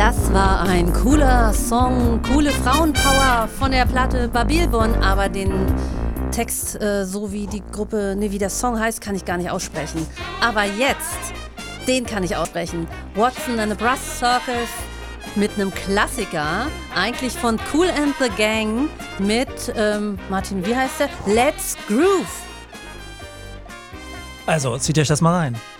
Das war ein cooler Song, coole Frauenpower von der Platte Babylon, aber den Text, so wie die Gruppe, wie der Song heißt, kann ich gar nicht aussprechen. Aber jetzt, den kann ich aussprechen. Watson and the Brass Circus mit einem Klassiker, eigentlich von Kool and the Gang mit, Martin, wie heißt der? Let's Groove. Also, zieht euch das mal rein.